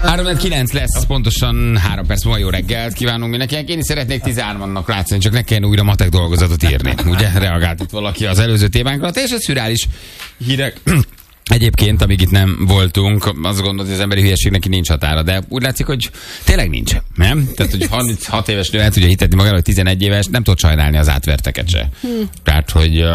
3-9 lesz, pontosan 3 perc múlva. Jó reggelt kívánunk mindenkinek. Én is szeretnék 13-nak látszani, csak ne kelljen újra matek dolgozatot írni. Ugye? Reagált itt valaki az előző témánkra. Teljesen szürreális hírek. Egyébként, amíg itt nem voltunk, azt gondolod, hogy az emberi hülyeségnek neki nincs határa, de úgy látszik, hogy tényleg nincs, nem? Tehát, hogy 36 éves nő el tudja hitetni magára, hogy 11 éves, nem tud sajnálni az átverteket se. Tehát, hogy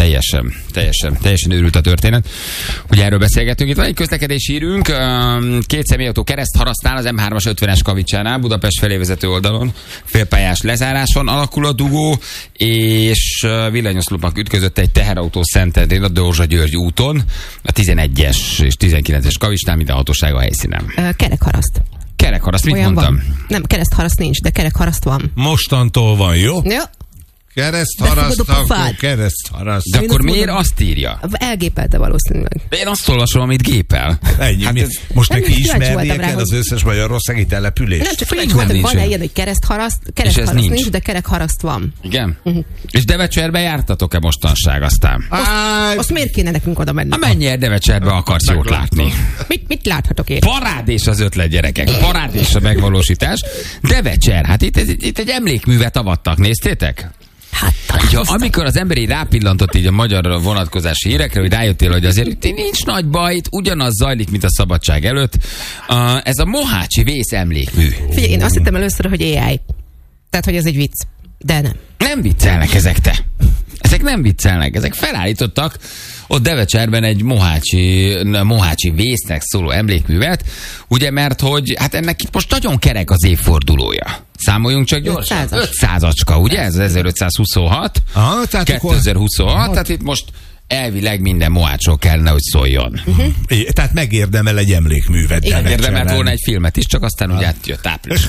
teljesen őrült a történet. Ugye erről beszélgetünk. Itt van egy közlekedési hírünk, 2 személyautó keresztharasztán az M3-as 50-es Kavicsánál, Budapest felé vezető oldalon, félpályás lezáráson alakul a dugó, és villanyoszlopnak ütközött egy teherautó Szentendrén a Dózsa-György úton, a 11-es és 19-es Kavicsnál, minden hatóság a helyszínen. Kerekharaszt. Kerekharaszt, mit olyan mondtam? Van. Nem, keresztharaszt nincs, de kerekharaszt van. Mostantól van, jó? Ja. Keresztharaszt, akkor keresztharaszt. De akkor miért azt írja? Elgépelte valószínűleg. De én azt olvasom, amit gépel. Ennyi. Hát most neki kíváncsi ismernie voltam rá, kell hogy- az összes magyarországi települést. Nem, csak Egy így volt, hogy nincs. van-e ilyen, hogy keresztharaszt nincs, de kerekharaszt van. Igen? És Devecserbe jártatok-e mostanság aztán? Azt miért kéne nekünk oda menni? Ha menj el Devecserbe, akarsz jót látni. Mit láthatok én? Parádés az ötlet, gyerekek. Parádés a megvalósítás. Devecser, hát itt egy emlékművet avattak, néztétek? Hát Ja, amikor az ember így rápillantott így a magyar vonatkozási hírekre, hogy rájöttél, hogy azért itt nincs nagy baj, itt ugyanaz zajlik, mint a szabadság előtt. Ez a Mohácsi vész emlékmű. Figyelj, én azt hittem először, hogy AI. Tehát, hogy ez egy vicc. De nem. Nem viccelnek ezek, te. Ezek nem viccelnek, ezek felállítottak ott Devecserben egy Mohácsi vésznek szóló emlékművet, ugye, mert hogy hát ennek itt most nagyon kerek az évfordulója. Számoljunk csak gyorsan. 500-acska, ugye? Ez 1526. Aha, tehát 2026, tehát itt most elvileg minden mohácsról kellene, hogy szóljon. Tehát megérdemel egy emlékművet. Érdemelt volna egy filmet is, csak aztán ugye átjött április.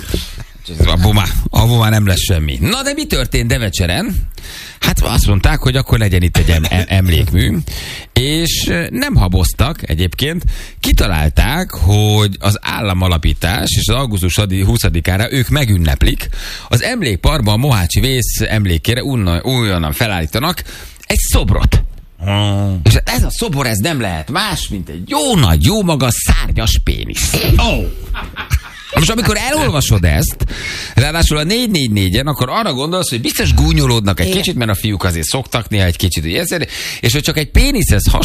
Abból már nem lesz semmi. Na de mi történt Devecseren? Hát azt mondták, hogy akkor legyen itt egy emlékmű, és nem haboztak egyébként. Kitalálták, hogy az államalapítás és az augusztus 20-ára ők megünneplik. Az emlékparkban a Mohácsi vész emlékére újonnan felállítanak egy szobrot. És ez a szobor, ez nem lehet más, mint egy jó nagy, jó magas szárnyas pénisz. Most amikor elolvasod ezt, ráadásul a 444-en, akkor arra gondolsz, hogy biztos gúnyolódnak egy kicsit, mert a fiúk azért szoktak néha egy kicsit, és hogy csak egy péniszhez